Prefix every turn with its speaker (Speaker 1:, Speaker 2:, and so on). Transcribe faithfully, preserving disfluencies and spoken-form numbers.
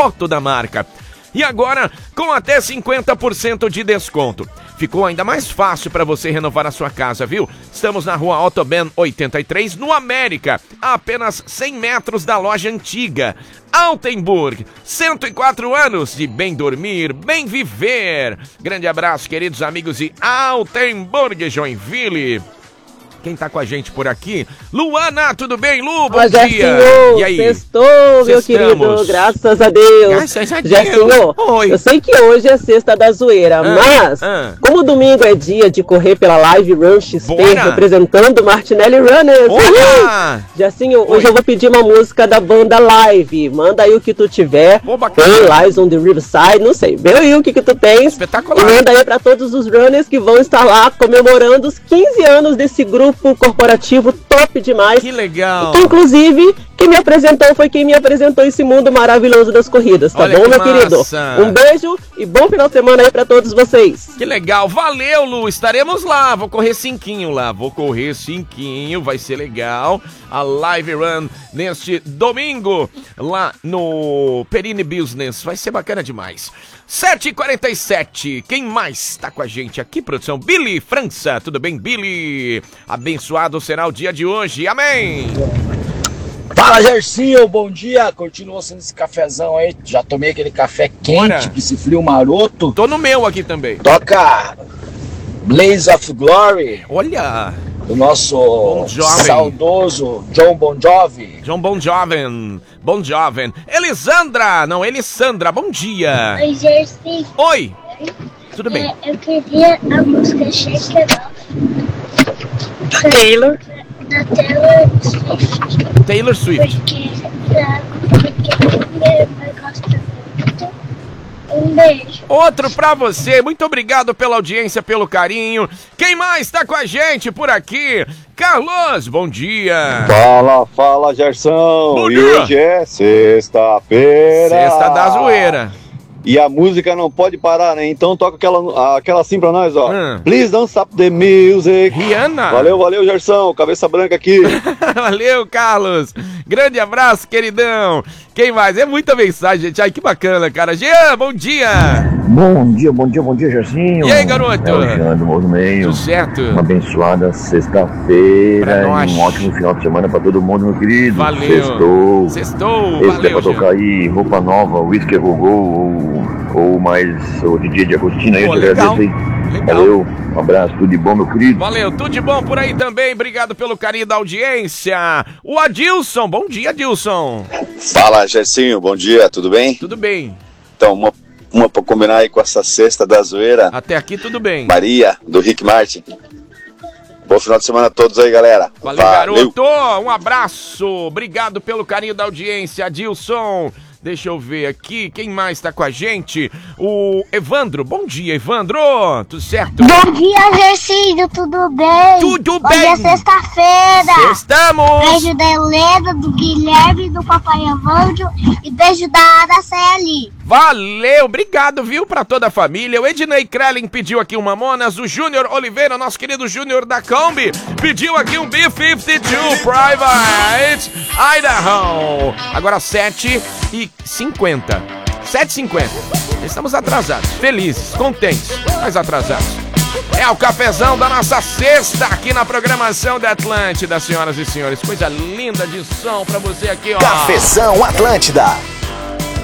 Speaker 1: foto da marca. E agora, com até cinquenta por cento de desconto. Ficou ainda mais fácil para você renovar a sua casa, viu? Estamos na rua Autoban oitenta e três, no América, a apenas cem metros da loja antiga. Altenburg, cento e quatro anos de bem dormir, bem viver. Grande abraço, queridos amigos de Altenburg, Joinville. Quem tá com a gente por aqui? Luana, tudo bem, Lu? Bom
Speaker 2: Olá,
Speaker 1: dia.
Speaker 2: Gersinho,
Speaker 1: E aí?
Speaker 2: sextou, meu
Speaker 1: Sextamos.
Speaker 2: querido, graças a Deus.
Speaker 1: Graças a Deus.
Speaker 2: Gersinho,
Speaker 1: Oi.
Speaker 2: eu sei que hoje é sexta da zoeira,
Speaker 1: Ah,
Speaker 2: mas
Speaker 1: ah.
Speaker 2: como domingo é dia de correr pela Live Run X P,
Speaker 1: Bora.
Speaker 2: representando Martinelli Runners.
Speaker 1: Olá!
Speaker 2: Gersinho,
Speaker 1: Oi.
Speaker 2: hoje eu vou pedir uma música da banda Live. Manda aí o que tu tiver.
Speaker 1: Pô, bacana.
Speaker 2: Tem Lives on the Riverside, não sei. Vê aí o que que tu tens.
Speaker 1: Espetacular.
Speaker 2: E manda aí pra todos os runners que vão estar lá comemorando os quinze anos desse grupo corporativo top demais.
Speaker 1: Que legal.
Speaker 2: Que, inclusive, quem me apresentou foi quem me apresentou esse mundo maravilhoso das corridas, tá
Speaker 1: Olha
Speaker 2: bom,
Speaker 1: que
Speaker 2: meu
Speaker 1: massa.
Speaker 2: querido? Um beijo e bom final de semana aí pra todos vocês.
Speaker 1: Que legal, valeu, Lu, estaremos lá, vou correr cinquinho lá, vou correr cinquinho, vai ser legal, a Live Run neste domingo, lá no Perini Business, vai ser bacana demais. sete e quarenta e sete, quem mais tá com a gente aqui, produção? Billy França, tudo bem, Billy? Abençoado será o dia de hoje, amém!
Speaker 3: Fala, Gersinho, bom dia, continua sendo esse cafezão aí, já tomei aquele café quente,
Speaker 1: Bora.
Speaker 3: com esse frio maroto.
Speaker 1: Tô no meu aqui também.
Speaker 3: Toca Blaze of Glory,
Speaker 1: Olha,
Speaker 3: do nosso
Speaker 1: Bon Jovi.
Speaker 3: saudoso John Bon Jovi.
Speaker 1: John Bon Jovi, Bon Jovi. Elisandra, não, Elisandra, bom dia.
Speaker 4: Oi, Jersey.
Speaker 1: Oi, tudo bem?
Speaker 4: É, eu queria a música Shake It Off.
Speaker 2: Taylor.
Speaker 4: Da Taylor Swift.
Speaker 1: Taylor Swift.
Speaker 4: Porque, pra, porque meu pai gosta muito. Um beijo.
Speaker 1: Outro pra você, muito obrigado pela audiência, pelo carinho. Quem mais tá com a gente por aqui? Carlos, bom dia.
Speaker 5: Fala, fala, Gerson.
Speaker 1: Bom
Speaker 5: E
Speaker 1: dia.
Speaker 5: hoje é sexta-feira.
Speaker 1: Sexta da zoeira.
Speaker 5: E a música não pode parar, né? Então toca aquela, aquela assim pra nós, ó.
Speaker 1: Hum.
Speaker 5: Please don't stop the music.
Speaker 1: Rihanna.
Speaker 5: Valeu, valeu, Gerson. Cabeça branca aqui.
Speaker 1: Valeu, Carlos. Grande abraço, queridão. Quem mais? É muita mensagem, gente. Ai, que bacana, cara. Jean, bom dia.
Speaker 6: Bom dia, bom dia, bom dia, Gersinho.
Speaker 1: E aí, garoto?
Speaker 6: É o Jean do Morro do Meio.
Speaker 1: Tudo certo?
Speaker 6: Uma abençoada
Speaker 1: Pra
Speaker 6: sexta-feira
Speaker 1: nós.
Speaker 6: e um ótimo final de semana pra todo mundo, meu querido.
Speaker 1: Valeu.
Speaker 6: Sextou.
Speaker 1: Sextou,
Speaker 6: Esse é
Speaker 1: valeu,
Speaker 6: pra
Speaker 1: Jean.
Speaker 6: tocar aí roupa nova, whisky a gogô ou, ou mais o D J de Agostinho aí,
Speaker 1: Pô,
Speaker 6: eu te
Speaker 1: legal.
Speaker 6: agradeço aí.
Speaker 1: Legal.
Speaker 6: Valeu, um abraço, tudo de bom, meu querido.
Speaker 1: Valeu, tudo de bom por aí também. Obrigado pelo carinho da audiência. O Adilson, bom dia, Adilson.
Speaker 5: Fala, Gersinho. Bom dia, tudo bem?
Speaker 1: Tudo bem?
Speaker 5: Então, uma, uma pra combinar aí com essa sexta da zoeira.
Speaker 1: Até aqui tudo bem.
Speaker 5: Maria, do Rick Martin. Bom final de semana a todos aí, galera.
Speaker 1: Valeu, garoto. Um abraço. Obrigado pelo carinho da audiência, Adilson. Deixa eu ver aqui, quem mais tá com a gente? O Evandro. Bom dia, Evandro. Tudo certo?
Speaker 4: Bom dia, Gersinho, tudo bem?
Speaker 1: Tudo
Speaker 4: Hoje
Speaker 1: bem.
Speaker 4: é sexta-feira.
Speaker 1: Estamos.
Speaker 4: Beijo da Helena, do Guilherme, do Papai Evandro e beijo da Araceli.
Speaker 1: Valeu, obrigado, viu, pra toda a família. O Ednei Krellin pediu aqui um Mamonas. O Júnior Oliveira, nosso querido Júnior da Kombi, pediu aqui um B cinquenta e dois Private Idaho. Agora sete e cinquenta. sete e cinquenta. Estamos atrasados, felizes, contentes, mas atrasados. É o cafezão da nossa sexta aqui na programação da Atlântida, senhoras e senhores. Coisa linda de som pra você aqui, ó.
Speaker 7: Cafezão Atlântida.